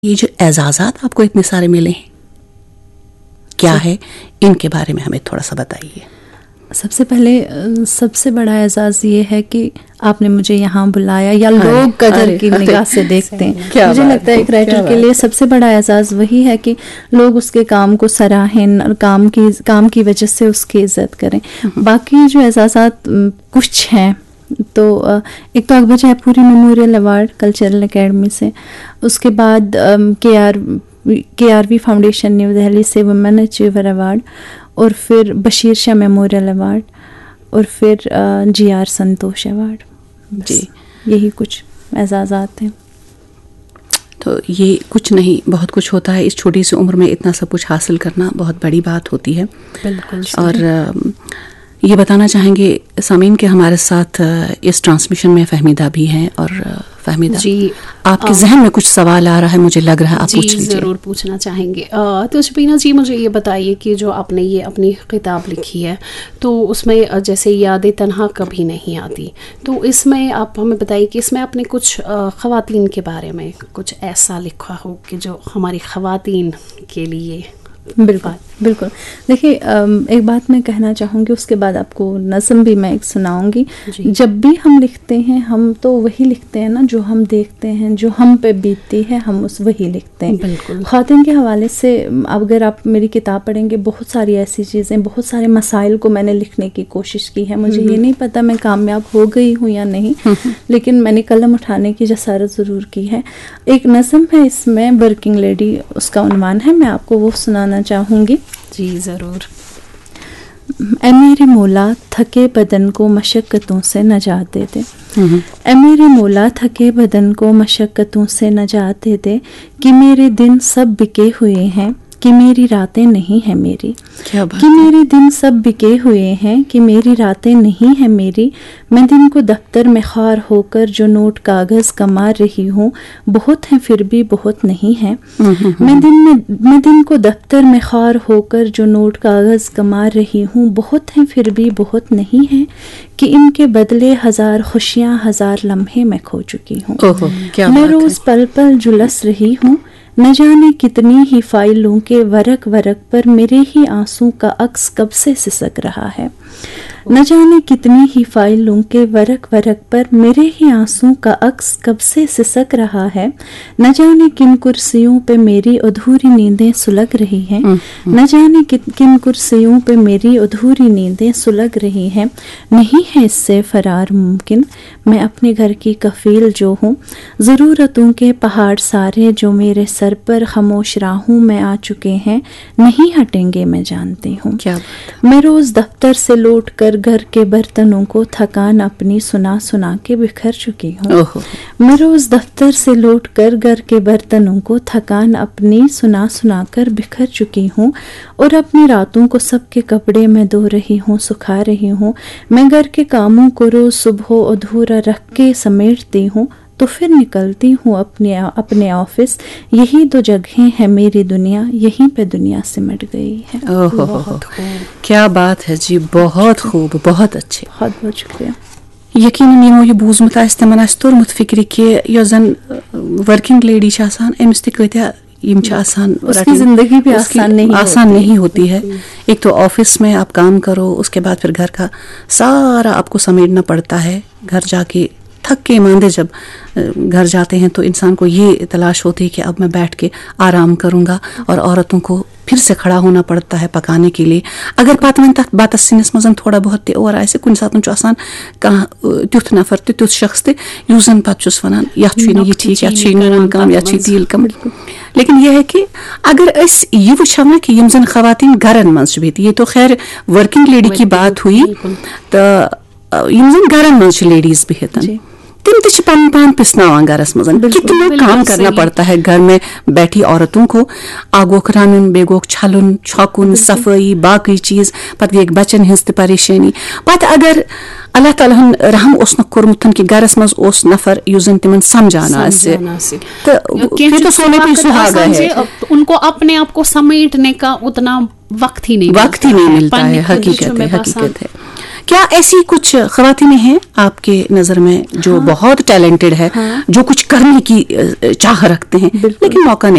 یہ جو اعزازات آپ کو اتنے سارے ملے ہیں کیا ہے، ان کے بارے میں ہمیں تھوڑا سا بتائیے. سب سے پہلے سب سے بڑا اعزاز یہ ہے کہ آپ نے مجھے یہاں بلایا، یا لوگ قدر کی نگاہ سے دیکھتے ہیں. مجھے لگتا ہے ایک رائٹر کے لیے سب سے بڑا اعزاز وہی ہے کہ لوگ اس کے کام کو سراہیں اور کام کی وجہ سے اس کی عزت کریں. باقی جو اعزازات کچھ ہیں تو ایک تو اکبر جے پوری میموریل ایوارڈ کلچرل اکیڈمی سے، اس کے بعد کے are we foundation new Delhi سے ویمن اچیور ایوارڈ، اور پھر بشیر شاہ میموریل ایوارڈ، اور پھر جی آر سنتوش ایوارڈ. جی یہی کچھ اعزازات ہیں. تو یہ کچھ نہیں، بہت کچھ ہوتا ہے. اس چھوٹی سی عمر میں اتنا سب کچھ حاصل کرنا بہت بڑی بات ہوتی ہے. بالکل. اور یہ بتانا چاہیں گے سامعین کہ ہمارے ساتھ اس ٹرانسمیشن میں فہمیدہ بھی ہیں. اور فہمیدہ جی، آپ کے ذہن میں کچھ سوال آ رہا ہے، مجھے لگ رہا ہے آپ پوچھ لیجیے. ضرور پوچھنا چاہیں گے. تو شبینہ جی مجھے یہ بتائیے کہ جو آپ نے یہ اپنی کتاب لکھی ہے تو اس میں جیسے یادیں تنہا کبھی نہیں آتی، تو اس میں آپ ہمیں بتائیے کہ اس میں آپ نے کچھ خواتین کے بارے میں کچھ ایسا لکھا ہو کہ جو ہماری خواتین کے لیے. بالکل. دیکھیے ایک بات میں کہنا چاہوں گی، اس کے بعد آپ کو نظم بھی میں ایک سناؤں گی. جب بھی ہم لکھتے ہیں ہم تو وہی لکھتے ہیں نا جو ہم دیکھتے ہیں، جو ہم پہ بیتتی ہے ہم اس وہی لکھتے ہیں. بالکل. خواتین کے حوالے سے اگر آپ میری کتاب پڑھیں گے، بہت ساری ایسی چیزیں، بہت سارے مسائل کو میں نے لکھنے کی کوشش کی ہے. مجھے یہ نہیں پتا میں کامیاب ہو گئی ہوں یا نہیں، لیکن میں نے قلم اٹھانے کی جسارت ضرور کی ہے. ایک نظم ہے اس میں، ورکنگ لیڈی اس کا عنوان ہے، میں آپ کو وہ سنانا چاہوں گی. جی ضرور. اے میرے مولا تھکے بدن کو مشقتوں سے نجات دے دے. اے میرے مولا تھکے بدن کو مشقتوں سے نجات دے دے، کہ میرے دن سب بکے ہوئے ہیں کہ میری راتیں نہیں ہیں میری. کہ میرے دن سب بکے ہوئے ہیں کہ میری راتیں نہیں ہیں میری. میں دن کو دفتر میں خوار ہو کر جو نوٹ کاغذ کمار رہی ہوں، بہت ہیں پھر بھی بہت نہیں ہیں. میں دن کو دفتر میں خوار ہو کر جو نوٹ کاغذ کمار رہی ہوں، بہت ہیں پھر بھی بہت نہیں ہیں، کہ ان کے بدلے ہزار خوشیاں ہزار لمحے میں کھو چکی ہوں. میں روز پل پل جلس رہی ہوں، نہ جانے کتنی ہی فائلوں کے ورق ورق پر میرے ہی آنسوں کا عکس کب سے سسک رہا ہے. نہ جانے کتنی ہی فائلوں کے ورق ورق پر میرے ہی آنسوں کا عکس کب سے سسک رہا ہے. نہ جانے کن کرسیوں پہ میری ادھوری نیندیں سلگ رہی ہیں. نہ جانے کن کرسیوں پہ میری ادھوری نیندیں سلگ رہی ہیں. نہیں ہے اس سے فرار ممکن، میں اپنے گھر کی کفیل جو ہوں. ضرورتوں کے پہاڑ سارے جو میرے سر پر خاموش راہوں میں آ چکے ہیں، نہیں ہٹیں گے میں جانتی ہوں. میں روز دفتر سے لوٹ کر گھر کے برتنوں کو تھکان اپنی سنا سنا کے بکھر چکی ہوں. میں روز دفتر سے لوٹ کر گھر کے برتنوں کو تھکان اپنی سنا سنا کر بکھر چکی ہوں، اور اپنی راتوں کو سب کے کپڑے میں دھو رہی ہوں، سکھا رہی ہوں. میں گھر کے کاموں کو روز صبح ادھورا رکھ کے سمیٹتی ہوں، تو پھر نکلتی ہوں اپنے آفس. یہی دو جگہیں ہیں میری دنیا، یہیں پہ دنیا سمٹ گئی ہے. کیا بات ہے جی، بہت خوب، بہت اچھے. بہت بہت شکریہ. یقیناً یمو یہ بوزمت آسہِ تمن آسہِ توٚرمُت فکرِ کہ یۄس زن ورکنگ لیڈی چھِ آسان أمِس تہِ کۭتیاہ یم چھِ آسان، اس کی زندگی بھی آسان نہیں ہوتی ہے. ایک تو آفس میں آپ کام کرو، اس کے بعد پھر گھر کا سارا آپ کو سمیٹنا پڑتا ہے. گھر جا کے تھک کے ماندے جب گھر جاتے ہیں تو انسان کو یہ تلاش ہوتی ہے کہ اب میں بیٹھ کے آرام کروں گا، اور عورتوں کو پھر سے کھڑا ہونا پڑتا ہے پکانے کے لیے. اگر پتہ وۄنۍ تتھ بتس سِنِس منٛز تھوڑا بہت تہِ اور آسہِ، کُنہِ ساتہٕ چھُ آسان کانٛہہ تیُتھ نفر تہِ تیُتھ شخص تہِ یُس زن پتہٕ چھُس ونان یتھ چھُے نہٕ یہِ ٹھیٖک، یتھ چھُے نوٗن کم، یتھ چھُے تیٖل کم. لیکن یہ ہے کہ اگر أسۍ یہ وٕچھو نا کہ یم زن خواتین گھرن منٛز چھِ بِہِتھ، یہ تو خیر ورکنگ لیڈی کی بات ہوئی، تہٕ یم زن گھرن منٛز چھِ لیڈیز بِہِتھ تم تہِ چھِ پن پان پسناوان گھرس منٛز. کتنا کام کرنا پڑتا ہے گھر میں بیٹھی عورتوں کو. آگوک رنن، بیٚیہِ گوٚکھ چھلُن چھۄکُن، صفٲیی، باقٕے چیٖز، پتہٕ گٔیکھ بچن ہٕنٛز تہِ پریشٲنی. پتہٕ اگر اللہ تعالیٰ ہن رحم اوس نہٕ کوٚرمُت کہ گھرس منٛز اوس نفر یُس زن تمن سمجھان آسہِ، تہٕ ان کو اپنے آپ کو سمیٹنے کا اتنا وقت ہی نہیں ملتا ہے. حقیقت ہے کیا ایسی کچھ خواتین ہیں آپ کے نظر میں جو بہت ٹیلنٹڈ ہے, جو کچھ کرنے کی چاہ رکھتے ہیں لیکن موقع نہیں